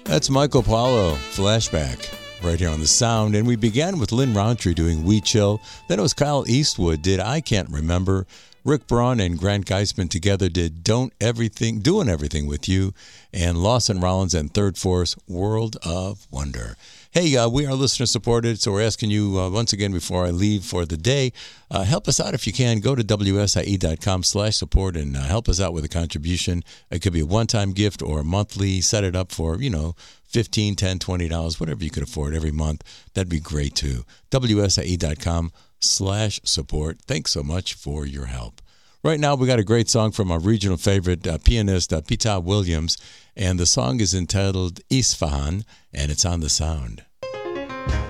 That's Michael Paulo, Flashback, right here on The Sound. And we began with Lynn Rountree doing We Chill. Then it was Kyle Eastwood did I Can't Remember. Rick Braun and Grant Geisman together did Doing Everything With You. And Lawson Rollins and Third Force, World of Wonder. Hey, we are listener supported, so we're asking you once again before I leave for the day, help us out if you can. Go to WSIE.com/support and help us out with a contribution. It could be a one-time gift or a monthly. Set it up for, $15, $10, $20, whatever you could afford every month. That'd be great too. WSIE.com/support. Thanks so much for your help. Right now, we got a great song from our regional favorite pianist, Pita Williams, and the song is entitled Isfahan, and it's on The Sound.